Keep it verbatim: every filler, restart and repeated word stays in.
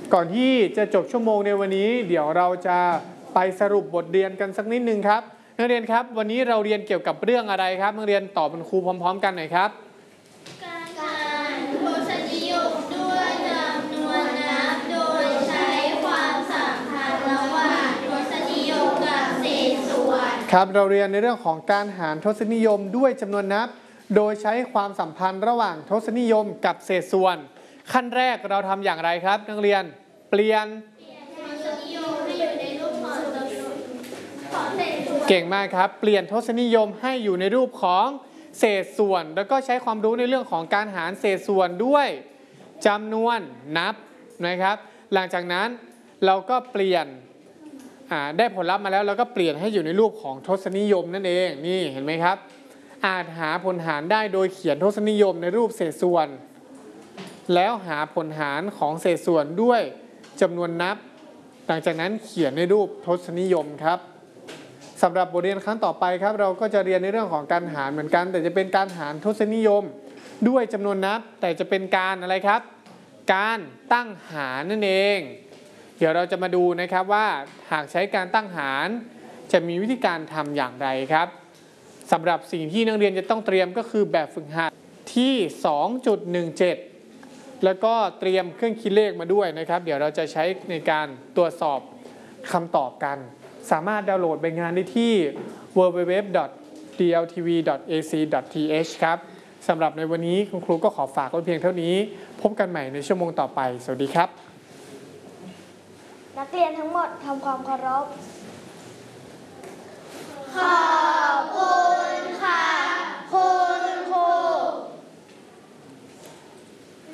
ก่อนที่จะจบชั่วโมงในวันนี้เดี๋ยวเราจะไปสรุปบทเรียนกันสักนิดนึงครับนักเรียนครับวันนี้เราเรียนเกี่ยวกับเรื่องอะไรครับนักเรียนตอบเป็นครูพร้อมๆกันหน่อยครับการอ่านทศนิยมด้วยจำนวนนับโดยใช้ความสัมพันธ์ระหว่างทศนิยมกับเศษส่วนครับเราเรียนในเรื่องของการหารทศนิยมด้วยจำนวนนับโดยใช้ความสัมพันธ์ระหว่างทศนิยมกับเศษส่วนขั้นแรกเราทำอย่างไรครับนักเรียนเปลี่ยนเก่งมากครับเปลี่ยนทศนิยมให้อยู่ในรูปของเศษส่วนแล้วก็ใช้ความรู้ในเรื่องของการหารเศษส่วนด้วยจำนวนนับนะครับหลังจากนั้นเราก็เปลี่ยนได้ผลลัพธ์มาแล้วเราก็เปลี่ยนให้อยู่ในรูปของทศนิยมนั่นเองนี่เห็นไหมครับอาจหาผลหารได้โดยเขียนทศนิยมในรูปเศษส่วนแล้วหาผลหารของเศษส่วนด้วยจำนวนนับหลังจากนั้นเขียนในรูปทศนิยมครับสำหรับบทเรียนครั้งต่อไปครับเราก็จะเรียนในเรื่องของการหารเหมือนกันแต่จะเป็นการหารทศนิยมด้วยจำนวนนับแต่จะเป็นการอะไรครับการตั้งหารนั่นเองเดี๋ยวเราจะมาดูนะครับว่าหากใช้การตั้งหารจะมีวิธีการทำอย่างไรครับสำหรับสิ่งที่นักเรียนจะต้องเตรียมก็คือแบบฝึกหัดที่ สองจุดหนึ่งเจ็ด แล้วก็เตรียมเครื่องคิดเลขมาด้วยนะครับเดี๋ยวเราจะใช้ในการตรวจสอบคำตอบกันสามารถดาวน์โหลดใบงานได้ที่ ดับเบิลยู ดับเบิลยู ดับเบิลยู ดอท ดี แอล ที วี ดอท เอ ซี ดอท ที เอช ครับสำหรับในวันนี้คุณครูก็ขอฝากไว้เพียงเท่านี้พบกันใหม่ในชั่วโมงต่อไปสวัสดีครับนักเรียนทั้งหมดทำความเคารพขอบคุณ